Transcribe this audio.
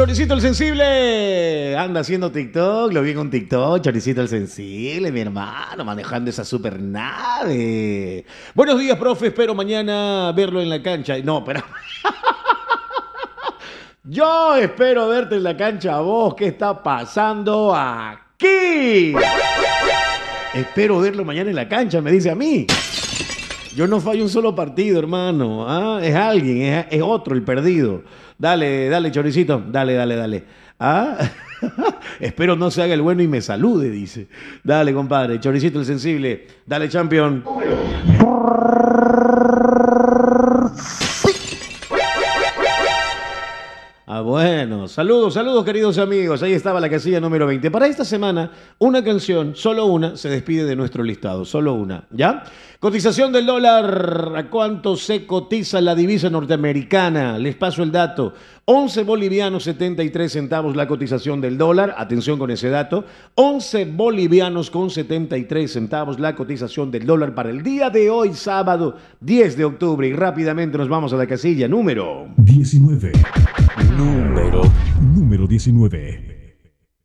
Choricito el Sensible anda haciendo TikTok, lo vi con TikTok, Choricito el Sensible, mi hermano, manejando esa super nave. Buenos días, profe, espero mañana verlo en la cancha. No, pero... Yo espero verte en la cancha a vos, ¿qué está pasando aquí? Espero verlo mañana en la cancha, me dice a mí. Yo no fallo un solo partido, hermano. ¿Ah? Es alguien, es otro el perdido. Dale, dale, Choricito. Dale, dale, dale. ¿Ah? Espero no se haga el bueno y me salude, dice. Dale, compadre. Choricito el Sensible. Dale, champion. Ah, bueno. Saludos, saludos, queridos amigos. Ahí estaba la casilla número 20. Para esta semana, una canción, solo una, se despide de nuestro listado. Solo una, ¿ya? Cotización del dólar. ¿A cuánto se cotiza la divisa norteamericana? Les paso el dato. 11 bolivianos 73 centavos la cotización del dólar. Atención con ese dato. 11 bolivianos con 73 centavos la cotización del dólar para el día de hoy, sábado 10 de octubre. Y rápidamente nos vamos a la casilla número 19. Número 19.